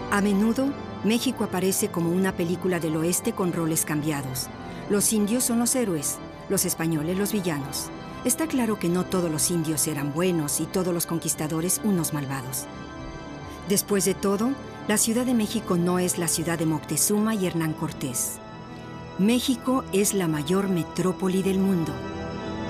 A menudo, México aparece como una película del oeste con roles cambiados. Los indios son los héroes, los españoles los villanos. Está claro que no todos los indios eran buenos y todos los conquistadores unos malvados. Después de todo, la Ciudad de México no es la ciudad de Moctezuma y Hernán Cortés. México es la mayor metrópoli del mundo.